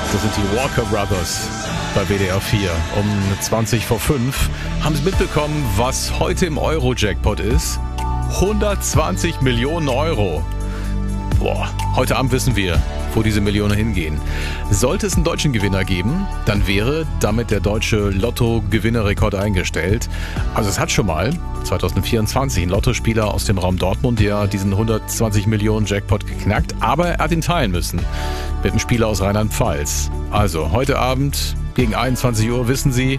Das sind die Walker Brothers bei WDR 4. Um 20 vor 5 haben Sie mitbekommen, was heute im Euro-Jackpot ist? 120 Millionen Euro. Boah, heute Abend wissen wir, wo diese Millionen hingehen. Sollte es einen deutschen Gewinner geben, dann wäre damit der deutsche Lotto-Gewinnerrekord eingestellt. Also es hat schon mal 2024 ein Lottospieler aus dem Raum Dortmund ja diesen 120 Millionen Jackpot geknackt, aber er hat ihn teilen müssen mit einem Spieler aus Rheinland-Pfalz. Also heute Abend gegen 21 Uhr wissen Sie,